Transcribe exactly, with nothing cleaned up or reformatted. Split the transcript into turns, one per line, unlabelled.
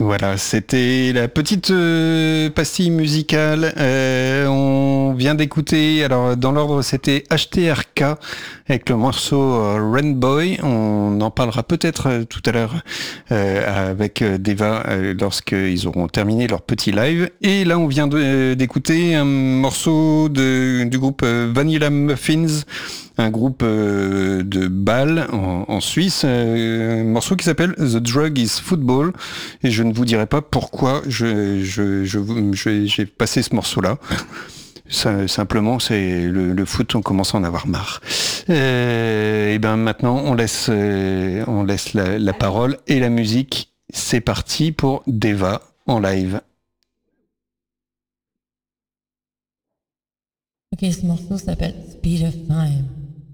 Voilà, c'était la petite euh, pastille musicale. Euh, on vient d'écouter, alors dans l'ordre c'était H T R K avec le morceau euh, Rainboy. On en parlera peut-être euh, tout à l'heure euh, avec euh, Deva euh, lorsqu'ils auront terminé leur petit live. Et là on vient de, euh, d'écouter un morceau de, du groupe euh, Vanilla Muffins, un groupe euh, de bal en, en Suisse, euh, un morceau qui s'appelle The Drug is Football, et je ne vous dirai pas pourquoi je, je, je, je, j'ai passé ce morceau-là. Ça, simplement, c'est le, le foot, on commence à en avoir marre. Euh, et ben maintenant, on laisse, euh, on laisse la, la parole et la musique. C'est parti pour Deva en live.
Ok, ce morceau s'appelle Speed of Time.